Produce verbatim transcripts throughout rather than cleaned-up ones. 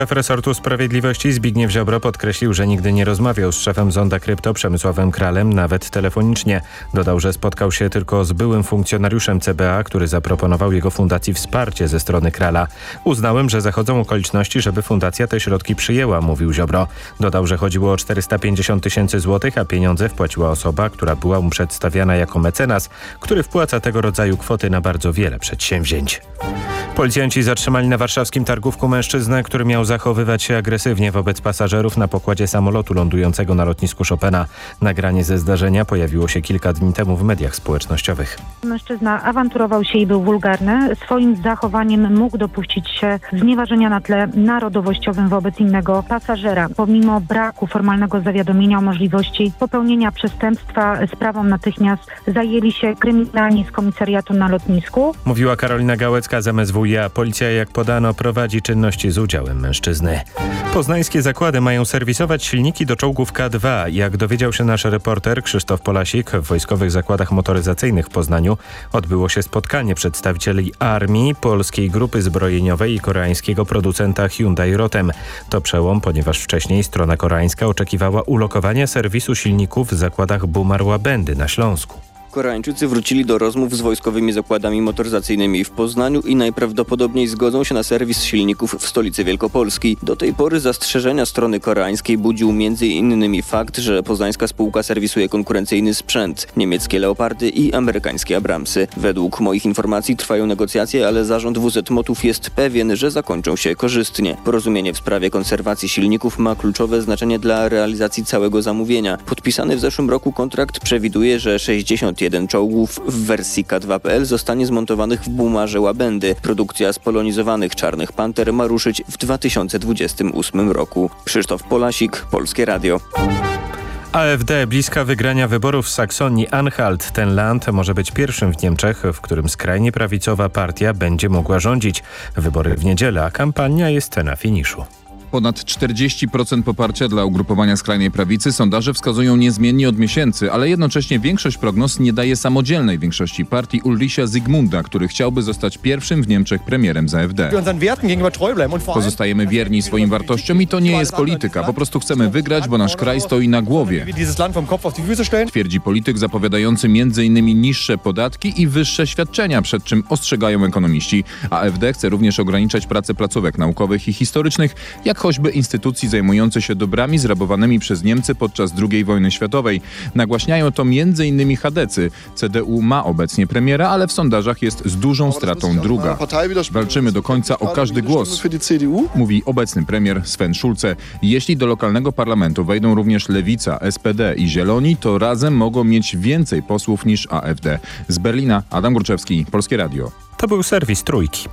Szef resortu sprawiedliwości Zbigniew Ziobro podkreślił, że nigdy nie rozmawiał z szefem Zonda Krypto Przemysławem Kralem, nawet telefonicznie. Dodał, że spotkał się tylko z byłym funkcjonariuszem C B A, który zaproponował jego fundacji wsparcie ze strony Krala. Uznałem, że zachodzą okoliczności, żeby fundacja te środki przyjęła, mówił Ziobro. Dodał, że chodziło o czterysta pięćdziesiąt tysięcy złotych, a pieniądze wpłaciła osoba, która była mu przedstawiana jako mecenas, który wpłaca tego rodzaju kwoty na bardzo wiele przedsięwzięć. Policjanci zatrzymali na warszawskim targówku mężczyznę, który miał zachowywać się agresywnie wobec pasażerów na pokładzie samolotu lądującego na lotnisku Chopina. Nagranie ze zdarzenia pojawiło się kilka dni temu w mediach społecznościowych. Mężczyzna awanturował się i był wulgarny. Swoim zachowaniem mógł dopuścić się znieważenia na tle narodowościowym wobec innego pasażera. Pomimo braku formalnego zawiadomienia o możliwości popełnienia przestępstwa, sprawą natychmiast zajęli się kryminalni z komisariatu na lotnisku. Mówiła Karolina Gałecka z M S W i A. Policja, jak podano, prowadzi czynności z udziałem mężczyzny. Poznańskie zakłady mają serwisować silniki do czołgów K dwa. Jak dowiedział się nasz reporter Krzysztof Polasik, w Wojskowych Zakładach Motoryzacyjnych w Poznaniu odbyło się spotkanie przedstawicieli armii, Polskiej Grupy Zbrojeniowej i koreańskiego producenta Hyundai Rotem. To przełom, ponieważ wcześniej strona koreańska oczekiwała ulokowania serwisu silników w zakładach Bumar-Łabędy na Śląsku. Koreańczycy wrócili do rozmów z wojskowymi zakładami motoryzacyjnymi w Poznaniu i najprawdopodobniej zgodzą się na serwis silników w stolicy Wielkopolski. Do tej pory zastrzeżenia strony koreańskiej budził między innymi fakt, że poznańska spółka serwisuje konkurencyjny sprzęt, niemieckie Leopardy i amerykańskie Abramsy. Według moich informacji trwają negocjacje, ale zarząd W Z Motów jest pewien, że zakończą się korzystnie. Porozumienie w sprawie konserwacji silników ma kluczowe znaczenie dla realizacji całego zamówienia. Podpisany w zeszłym roku kontrakt przewiduje, że sześćdziesiąt jeden czołgów w wersji K dwa kropka P L zostanie zmontowanych w Bumarze Łabędy. Produkcja spolonizowanych Czarnych Panter ma ruszyć w dwa tysiące dwudziestym ósmym roku. Krzysztof Polasik, Polskie Radio. A F D bliska wygrania wyborów w Saksonii-Anhalt. Ten land może być pierwszym w Niemczech, w którym skrajnie prawicowa partia będzie mogła rządzić. Wybory w niedzielę, a kampania jest na finiszu. Ponad czterdzieści procent poparcia dla ugrupowania skrajnej prawicy sondaże wskazują niezmiennie od miesięcy, ale jednocześnie większość prognoz nie daje samodzielnej większości partii Ulricha Zygmunda, który chciałby zostać pierwszym w Niemczech premierem z A F D. Pozostajemy wierni swoim wartościom i to nie jest polityka. Po prostu chcemy wygrać, bo nasz kraj stoi na głowie. Twierdzi polityk zapowiadający między innymi niższe podatki i wyższe świadczenia, przed czym ostrzegają ekonomiści. A F D chce również ograniczać pracę placówek naukowych i historycznych, jak choćby instytucji zajmujących się dobrami zrabowanymi przez Niemcy podczas drugiej wojny światowej. Nagłaśniają to między innymi chadecy. C D U ma obecnie premiera, ale w sondażach jest z dużą stratą druga. Walczymy do końca o każdy głos, mówi obecny premier Sven Schulze. Jeśli do lokalnego parlamentu wejdą również Lewica, S P D i Zieloni, to razem mogą mieć więcej posłów niż A F D. Z Berlina Adam Gruczewski, Polskie Radio. To był serwis Trójki.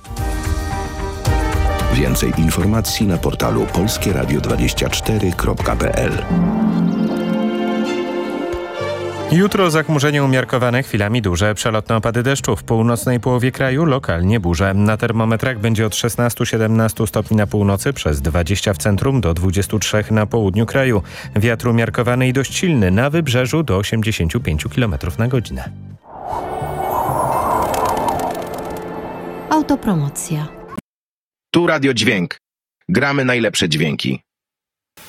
Więcej informacji na portalu polskie radio dwadzieścia cztery kropka p l. Jutro zachmurzenie umiarkowane, chwilami duże, przelotne opady deszczu w północnej połowie kraju, lokalnie burze. Na termometrach będzie od szesnastu do siedemnastu stopni na północy, przez dwadzieścia w centrum do dwudziestu trzech na południu kraju. Wiatr umiarkowany i dość silny, na wybrzeżu do osiemdziesięciu pięciu kilometrów na godzinę. Autopromocja. Tu Radio Dźwięk. Gramy najlepsze dźwięki.